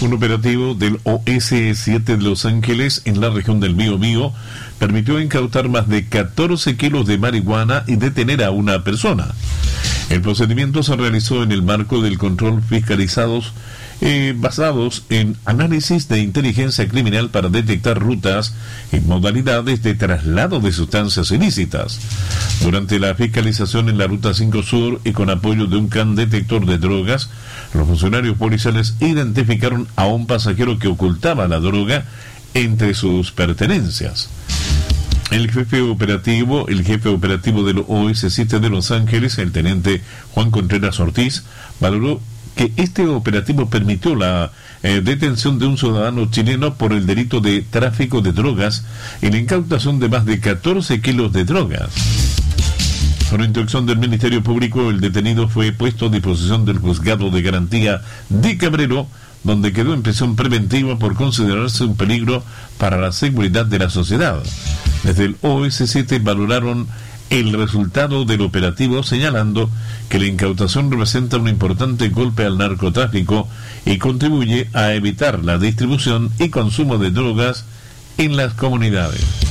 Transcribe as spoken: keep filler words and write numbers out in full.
Un operativo del O S siete de Los Ángeles en la región del Biobío permitió incautar más de catorce kilos de marihuana y detener a una persona. El procedimiento se realizó en el marco del control fiscalizados eh, basados en análisis de inteligencia criminal para detectar rutas y modalidades de traslado de sustancias ilícitas. Durante la fiscalización en la Ruta cinco Sur y con apoyo de un can detector de drogas, los funcionarios policiales identificaron a un pasajero que ocultaba la droga entre sus pertenencias. El jefe operativo, el jefe operativo del O S siete de Los Ángeles, el teniente Juan Contreras Ortiz, valoró que este operativo permitió la eh, detención de un ciudadano chileno por el delito de tráfico de drogas y la incautación de más de catorce kilos de drogas. Con instrucción del Ministerio Público, el detenido fue puesto a disposición del Juzgado de Garantía de Cabrero, donde quedó en prisión preventiva por considerarse un peligro para la seguridad de la sociedad. Desde el O S siete valoraron el resultado del operativo, señalando que la incautación representa un importante golpe al narcotráfico y contribuye a evitar la distribución y consumo de drogas en las comunidades.